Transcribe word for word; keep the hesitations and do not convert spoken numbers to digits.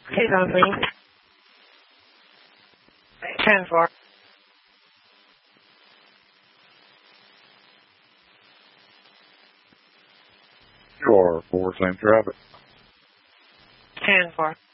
He's on me. ten four. You are four, same traffic. ten four.